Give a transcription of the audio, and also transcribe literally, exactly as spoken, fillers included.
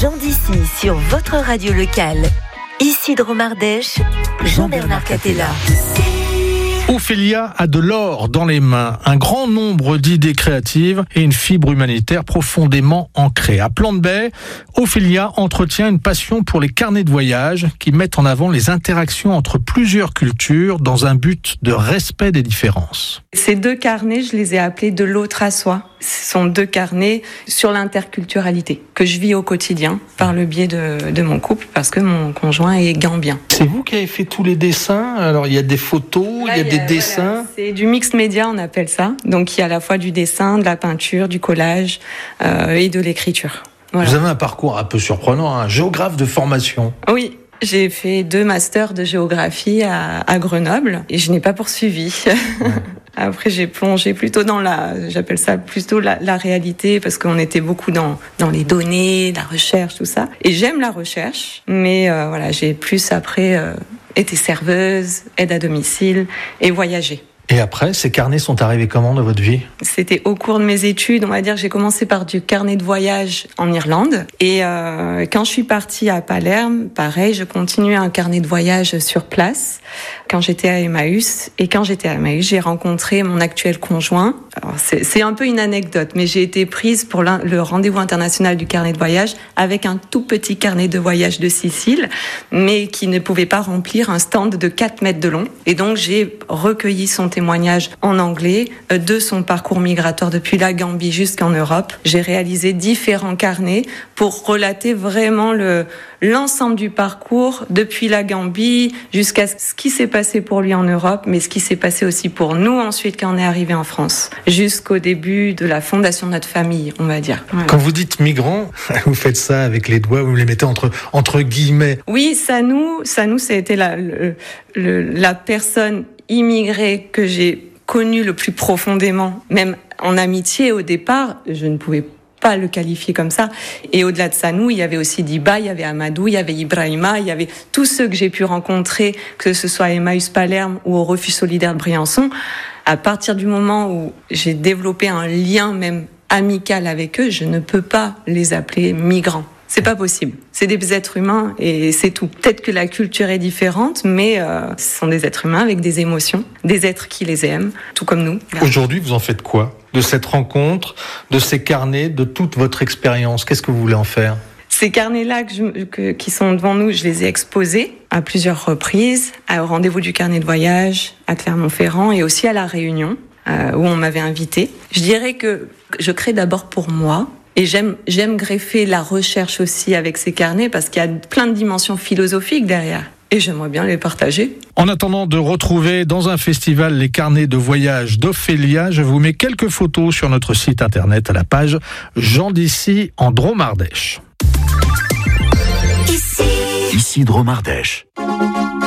Jean d'ici sur votre radio locale. Ici Dromardèche, Jean-Bernard Catella. Ophélia a de l'or dans les mains, un grand nombre d'idées créatives et une fibre humanitaire profondément ancrée. À Plante Bay, Ophélia entretient une passion pour les carnets de voyage qui mettent en avant les interactions entre plusieurs cultures dans un but de respect des différences. Ces deux carnets, je les ai appelés de l'autre à soi. Ce sont deux carnets sur l'interculturalité que je vis au quotidien par le biais de, de mon couple parce que mon conjoint est gambien. C'est vous qui avez fait tous les dessins? Alors il y a des photos, Là, il y a des a, dessins. Voilà, c'est du mixed média, on appelle ça. Donc il y a à la fois du dessin, de la peinture, du collage euh, et de l'écriture. Voilà. Vous avez un parcours un peu surprenant, un géographe de formation. Oui. J'ai fait deux masters de géographie à, à Grenoble et je n'ai pas poursuivi. Ouais. Après, j'ai plongé plutôt dans la, j'appelle ça plutôt la, la réalité parce qu'on était beaucoup dans dans les données, la recherche, tout ça. Et j'aime la recherche, mais euh, voilà, j'ai plus après euh, été serveuse, aide à domicile et voyagé. Et après, ces carnets sont arrivés comment dans votre vie? C'était au cours de mes études, on va dire que j'ai commencé par du carnet de voyage en Irlande. Et euh, quand je suis partie à Palerme, pareil, je continuais un carnet de voyage sur place quand j'étais à Emmaüs. Et quand j'étais à Emmaüs, j'ai rencontré mon actuel conjoint. Alors c'est, c'est un peu une anecdote, mais j'ai été prise pour le rendez-vous international du carnet de voyage avec un tout petit carnet de voyage de Sicile, mais qui ne pouvait pas remplir un stand de quatre mètres de long. Et donc j'ai recueilli son témoignage en anglais de son parcours migratoire depuis la Gambie jusqu'en Europe. J'ai réalisé différents carnets pour relater vraiment le, l'ensemble du parcours depuis la Gambie jusqu'à ce qui s'est passé pour lui en Europe, mais ce qui s'est passé aussi pour nous ensuite quand on est arrivé en France, jusqu'au début de la fondation de notre famille, on va dire. Voilà. Quand vous dites migrants, vous faites ça avec les doigts, vous les mettez entre, entre guillemets. Oui, ça nous, ça nous, ça a été la, le, le, la personne immigré que j'ai connu le plus profondément, même en amitié au départ, je ne pouvais pas le qualifier comme ça. Et au-delà de ça, nous, il y avait aussi Diba, il y avait Amadou, il y avait Ibrahima, il y avait tous ceux que j'ai pu rencontrer, que ce soit à Emmaüs Palerme ou au Refuge solidaire de Briançon. À partir du moment où j'ai développé un lien même amical avec eux, je ne peux pas les appeler migrants. C'est pas possible. C'est des êtres humains et c'est tout. Peut-être que la culture est différente, mais euh, ce sont des êtres humains avec des émotions, des êtres qui les aiment, tout comme nous. Aujourd'hui, vous en faites quoi de cette rencontre, de ces carnets, de toute votre expérience? Qu'est-ce que vous voulez en faire? Ces carnets-là que je, que, qui sont devant nous, je les ai exposés à plusieurs reprises, au rendez-vous du carnet de voyage, à Clermont-Ferrand et aussi à La Réunion, euh, où on m'avait invité. Je dirais que je crée d'abord pour moi. Et j'aime, j'aime greffer la recherche aussi avec ces carnets parce qu'il y a plein de dimensions philosophiques derrière. Et j'aimerais bien les partager. En attendant de retrouver dans un festival les carnets de voyage d'Ophélia, je vous mets quelques photos sur notre site internet à la page Jean d'ici en Dromardèche. Ici, Ici Dromardèche.